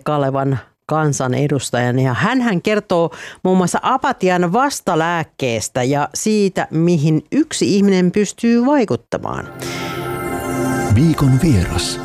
Kalevan kansanedustajan ja hänhän kertoo muun muassa apatian vastalääkkeestä ja siitä, mihin yksi ihminen pystyy vaikuttamaan. Viikon vieras.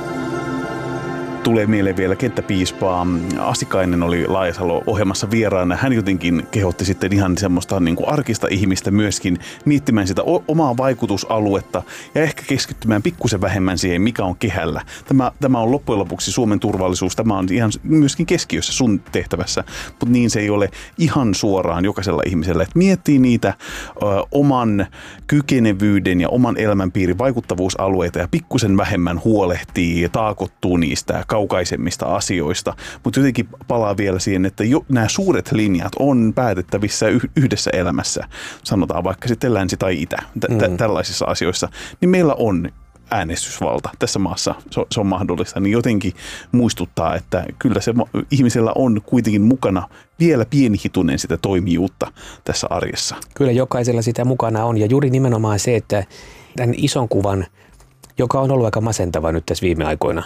Tulee mieleen vielä kenttäpiispaa. Asikainen oli Laajasalo-ohjelmassa vieraana. Hän jotenkin kehotti sitten ihan semmoista niin kuin arkista ihmistä myöskin miettimään sitä omaa vaikutusaluetta ja ehkä keskittymään pikkusen vähemmän siihen, mikä on kehällä. Tämä on loppujen lopuksi Suomen turvallisuus. Tämä on ihan myöskin keskiössä sun tehtävässä, mutta niin se ei ole ihan suoraan jokaisella ihmisellä. Et miettii niitä oman kykenevyyden ja oman elämänpiirin vaikuttavuusalueita ja pikkusen vähemmän huolehtii ja taakottuu niistä kaukaisemmista asioista, mutta jotenkin palaa vielä siihen, että nämä suuret linjat on päätettävissä yhdessä elämässä, sanotaan vaikka sitten länsi tai itä, tällaisissa asioissa, niin meillä on äänestysvalta tässä maassa, se on mahdollista, niin jotenkin muistuttaa, että kyllä se ihmisellä on kuitenkin mukana vielä pienihitunen sitä toimijuutta tässä arjessa. Kyllä jokaisella sitä mukana on ja juuri nimenomaan se, että tämän ison kuvan, joka on ollut aika masentava nyt tässä viime aikoina,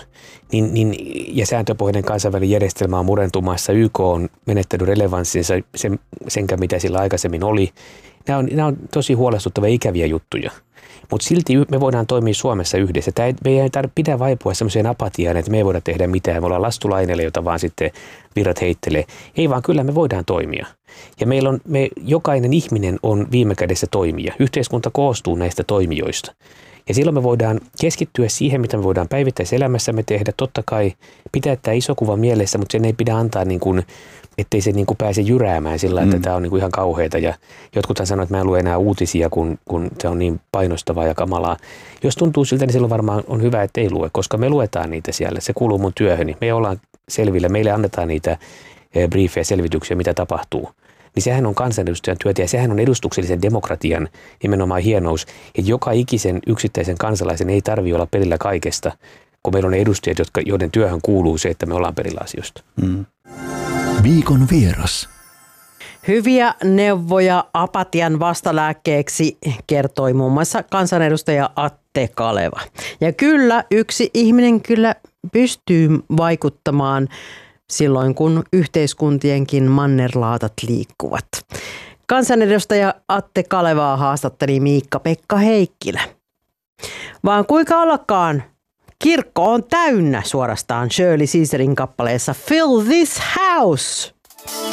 ja sääntöpohjainen kansainvälinen järjestelmä on murentumassa, YK on menettänyt relevanssinsa senkä mitä sillä aikaisemmin oli. Nämä on tosi huolestuttavia ikäviä juttuja, mutta silti me voidaan toimia Suomessa yhdessä. Me ei pidä vaipua sellaiseen apatiaan, että me ei voida tehdä mitään, me ollaan lastulaineille, jota vaan sitten virrat heittelee. Ei vaan kyllä me voidaan toimia. Ja jokainen ihminen on viime kädessä toimija. Yhteiskunta koostuu näistä toimijoista. Ja silloin me voidaan keskittyä siihen, mitä me voidaan päivittäiselämässämme tehdä. Totta kai pitää tämä iso kuva mielessä, mutta sen ei pidä antaa, ettei se pääse jyräämään sillä, että tämä on ihan kauheata. Ja jotkuthan sanoo, että mä en lue enää uutisia, kun se on niin painostavaa ja kamalaa. Jos tuntuu siltä, niin silloin varmaan on hyvä, että ei lue, koska me luetaan niitä siellä. Se kuuluu mun työhöni. Me ollaan selvillä. Meille annetaan niitä briefejä, selvityksiä, mitä tapahtuu. Niin sehän on kansanedustajan työtä ja sehän on edustuksellisen demokratian nimenomaan hienous, että joka ikisen yksittäisen kansalaisen ei tarvitse olla perillä kaikesta, kun meillä on edustajat, joiden työhön kuuluu se, että me ollaan perillä asioista. Viikon vieras. Hyviä neuvoja apatian vastalääkkeeksi kertoi muun muassa kansanedustaja Atte Kaleva. Ja kyllä, yksi ihminen kyllä pystyy vaikuttamaan silloin, kun yhteiskuntienkin mannerlaatat liikkuvat. Kansanedustaja Atte Kalevaa haastatteli Miikka-Pekka Heikkilä. Vaan kuinka ollakaan, kirkko on täynnä suorastaan Shirley Caesarin kappaleessa Fill This House.